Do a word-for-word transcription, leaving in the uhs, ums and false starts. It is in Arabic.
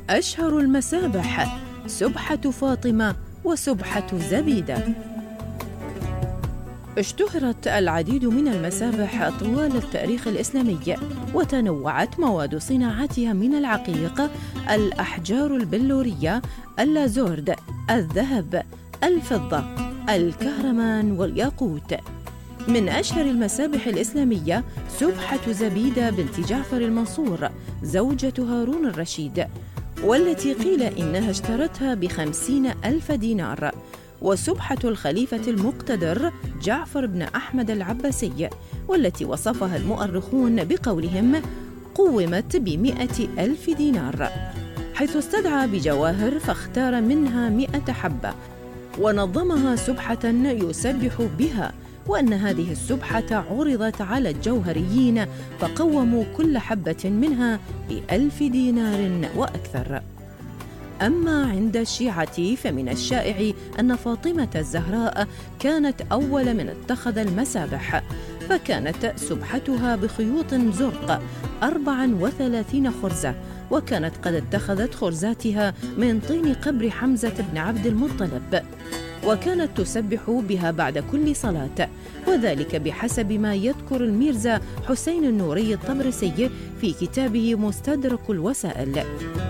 أشهر المسابح: سبحة فاطمة وسبحة زبيدة. اشتهرت العديد من المسابح طوال التاريخ الإسلامي، وتنوعت مواد صناعتها من العقيق، الأحجار البلورية، اللازورد، الذهب، الفضة، الكهرمان والياقوت. من أشهر المسابح الإسلامية سبحة زبيدة بنت جعفر المنصور زوجة هارون الرشيد، والتي قيل إنها اشترتها بخمسين ألف دينار، وسبحة الخليفة المقتدر جعفر بن أحمد العباسي، والتي وصفها المؤرخون بقولهم قومت بمئة ألف دينار، حيث استدعى بجواهر فاختار منها مئة حبة ونظمها سبحة يسبح بها، وأن هذه السبحة عرضت على الجوهريين فقوموا كل حبة منها بألف دينار وأكثر. أما عند الشيعة فمن الشائع أن فاطمة الزهراء كانت أول من اتخذ المسابح، فكانت سبحتها بخيوط زرق أربع وثلاثين خرزة، وكانت قد اتخذت خرزاتها من طين قبر حمزة بن عبد المطلب، وكانت تسبح بها بعد كل صلاة، وذلك بحسب ما يذكر الميرزا حسين النوري الطبرسي في كتابه مستدرك الوسائل.